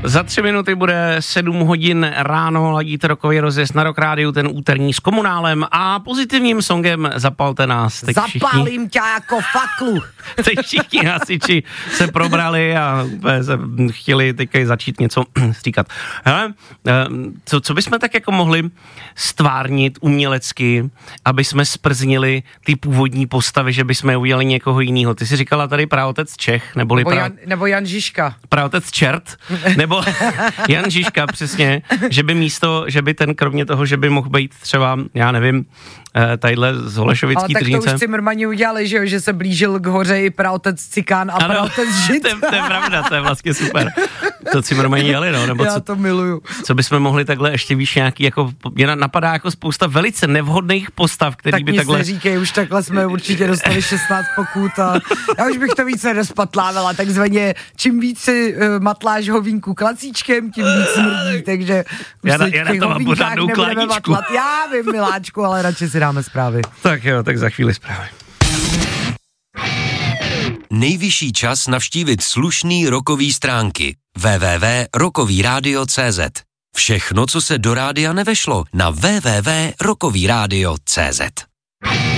Za 3 minuty bude 7 hodin ráno, ladíte rokový rozjezd na Rock Rádiu, ten úterní s Komunálem a pozitivním songem Zapalte nás. Teď Zapálím tě jako faklu. Teď všichni hasiči se probrali a se chtěli teďka začít něco říkat. Hele, co bychom tak jako mohli stvárnit umělecky, aby jsme sprznili ty původní postavy, že bychom je udělali někoho jiného. Ty jsi říkala tady praotec Čech, nebo Jan Žižka. Praotec Čert, nebo Jan Žižka, přesně, že by ten, kromě toho, že by mohl být třeba, já nevím, tadyhle z Holešovický Tržnice. Ale tak to už Cimrmani udělali, že se blížil k hoře i praotec Cikán a praotec Žid. To je pravda, to je vlastně super. To Cimrmani dělali, no. Nebo já to miluju. Co bychom mohli takhle ještě víš nějaký, jako, mě napadá jako spousta velice nevhodných postav, který tak by takhle... Tak neříkej, už takhle jsme určitě dostali 16 pokut a já už bych to více rozpatlávala, takzvaně čím víc si matláš hovínku klacíčkem, tím víc smrdí, takže už já se v těch hovínkách nebudeme matlat. Já vím, miláčku, ale radši si dáme zprávy. Tak jo, tak za chvíli zprávy. Nejvyšší čas navštívit slušný rockový stránky www.rockovyradio.cz. Všechno, co se do rádia nevešlo, na www.rockovyradio.cz.